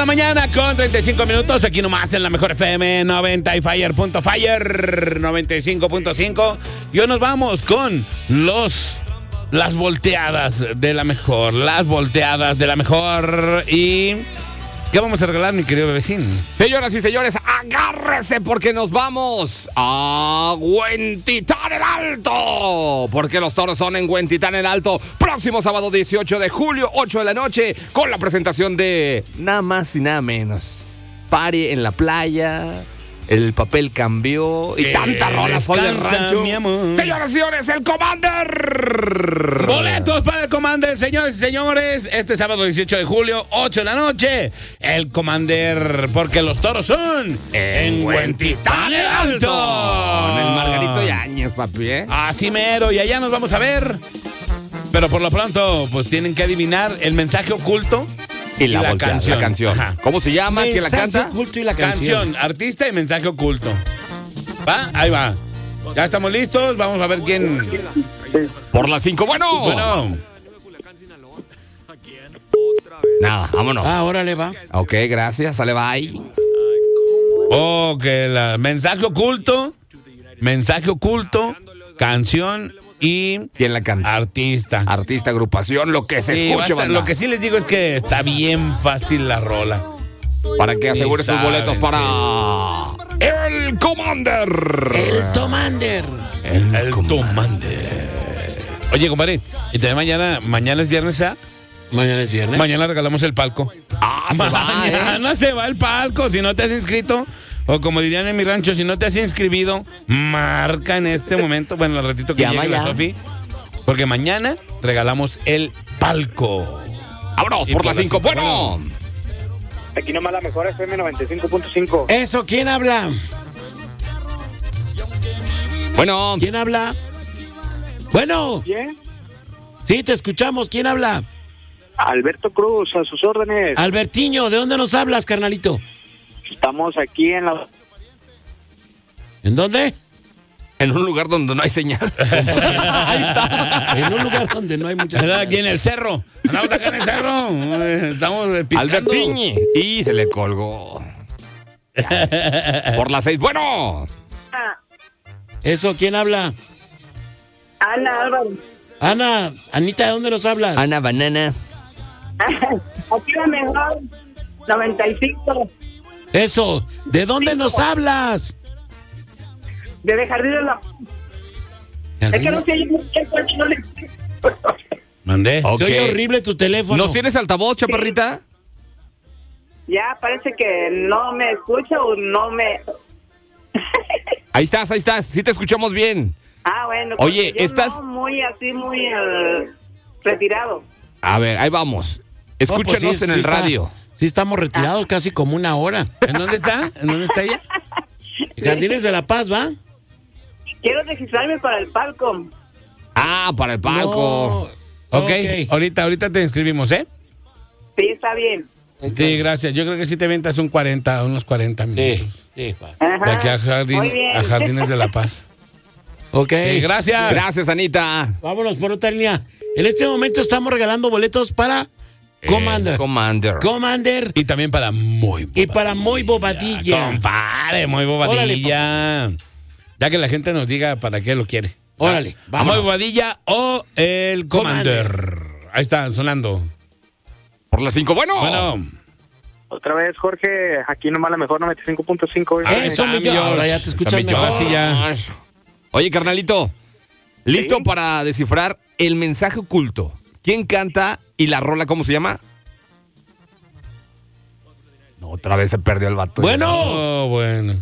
la mañana con 35 minutos, aquí nomás en la mejor FM 90 y Fire 95.5. Y hoy nos vamos con las volteadas de la mejor, y... ¿qué vamos a regalar, mi querido bebecín? Señoras y señores, agárrese porque nos vamos a Huentitán el Alto. Porque los toros son en Huentitán el Alto. Próximo sábado 18 de julio, 8 de la noche, con la presentación de nada más y nada menos. Party en la playa, el papel cambió y tanta rola soy del rancho. Mi amor. Señoras y señores, el Commander. Boletos para el Commander, señores y señores. Este sábado 18 de julio, 8 de la noche. El Commander, porque los toros son en Huentitán el Alto. Con el Margarito Yáñez, papi, ¿eh? Así mero, y allá nos vamos a ver. Pero por lo pronto, pues tienen que adivinar el mensaje oculto Y la canción. Ajá. ¿Cómo se llama? ¿Quién la canta? Oculto y la Canción, artista y mensaje oculto. ¿Va? Ahí va. Ya estamos listos, vamos a ver quién. Por las 5. Bueno. Nada, vámonos. Órale, va. Ok, gracias. Sale, bye. Ok, mensaje oculto, canción y ¿Quién la canta? artista. Artista, agrupación, lo que se Sí, escuche, basta, banda. lo que sí les digo es que está bien fácil la rola. Para que asegure sus saben, boletos para el Commander. El Tomander. El Commander. Oye, compadre, y también mañana es viernes, ¿ah? Mañana es viernes. Mañana regalamos el palco. Mañana se va el palco. Si no te has inscrito, o como dirían en mi rancho, si no te has inscribido, marca en este momento, bueno, al ratito que Llama llegue la ya. Sofi, porque mañana regalamos el palco. Vámonos Y por las 5. Bueno. Aquí nomás la mejor FM 95.5. Eso, ¿quién habla? Bueno. ¿Quién habla? Bueno, ¿Bien? sí, te escuchamos. ¿Quién habla? Alberto Cruz, a sus órdenes. Albertiño, ¿de dónde nos hablas, carnalito? Estamos aquí en la... ¿En dónde? En un lugar donde no hay señal. Ahí está. En un lugar donde no hay mucha ¿Verdad? señal. Aquí en el cerro. Andamos acá en el cerro. Estamos piscando. Albertiñi. Y se le colgó. Ya. Por las 6. Bueno. Eso, ¿quién habla? Ana Álvaro. Ana, Anita, ¿de dónde nos hablas? Ana Banana. Aquí la mejor 95. Eso, ¿de dónde nos hablas? Desde Jardín de la... Es que no sé, no le... Mandé. Ok. Se oye horrible tu teléfono. ¿Nos tienes altavoz, chaparrita? Ya parece que no me escucha o no me... Ahí estás. Sí te escuchamos bien. Bueno. Oye, porque yo estás- no muy retirado. A ver, ahí vamos. Escúchanos No, pues sí, en el está- radio. Sí, estamos retirados casi como una hora. ¿En dónde está? ¿En dónde está ella? Jardines de la Paz, ¿va? Quiero registrarme para el palco. Para el palco. No. Ok, ahorita te inscribimos, ¿eh? Sí, está bien. Sí, gracias. Yo creo que sí te aventas unos 40 Sí, minutos. sí. Ajá. De aquí a Muy bien. Jardines de la Paz. Ok. Sí, gracias. Gracias, Anita. Vámonos por otra línea. En este momento estamos regalando boletos para Commander. Commander Y también para Muy Bobadilla. y para Muy Bobadilla. Compadre, Muy Bobadilla. Ya que la gente nos diga para qué lo quiere. Órale, ¿A vámonos. Muy Bobadilla o el Commander? Ahí está, sonando. Por las 5. Bueno. Otra vez, Jorge, aquí nomás la mejor 95.5. Eso, mi George. Ahora ya te escuchas Está mi mejor. George. ya. Oye, carnalito, ¿listo Sí. para descifrar el mensaje oculto? ¿Quién canta y la rola cómo se llama? No, otra vez se perdió el vato. Bueno. No, bueno.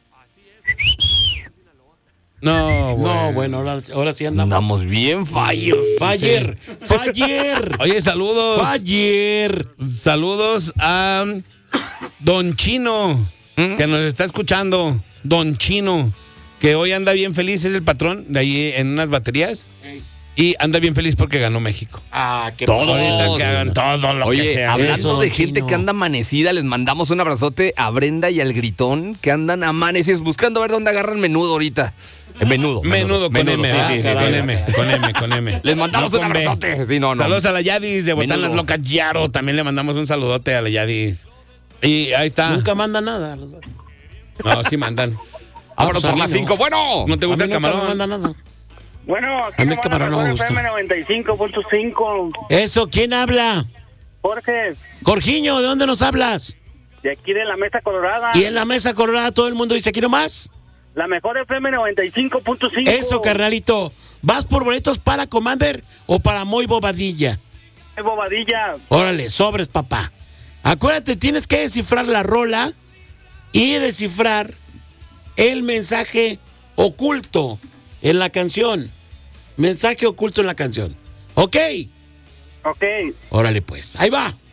No, No, bueno, ahora sí andamos. Andamos bien fallos. Faller. Oye, saludos. Faller. Saludos a Don Chino, que nos está escuchando. Don Chino, que hoy anda bien feliz, es el patrón de ahí en unas baterías. Y anda bien feliz porque ganó México. Qué Todo. Ahorita que hagan todo lo Oye, que sea. hablando Eso, de Don gente Chino. que anda amanecida, les mandamos un abrazote a Brenda y al Gritón, que andan amanecidos buscando a ver dónde agarran menudo ahorita. Menudo Con M, sí, ¿ah? sí, sí, sí. con M. Les mandamos No un con B. abrazote. Sí, no. Saludos a la Yadis de Botán Menudo. Las Locas Yaro. También le mandamos un saludote a la Yadis. Y ahí está. Nunca mandan nada. No, sí mandan. Vámonos por las 5. Bueno. ¿No te gusta el camarón? No manda nada. Bueno, A mí el camarón no me gusta. FM 95.5. Eso, ¿quién habla? Jorge, Jorginho, ¿de dónde nos hablas? de aquí de la Mesa Colorada. Y en la Mesa Colorada todo el mundo dice, ¿quiero más? La mejor FM 95.5. Eso, carnalito. ¿Vas por boletos para Commander o para Moy Bobadilla? Bobadilla. Órale, sobres, papá. Acuérdate, tienes que descifrar la rola y descifrar el mensaje oculto en la canción. Mensaje oculto en la canción. ¿Ok? Ok. Órale, pues. Ahí va.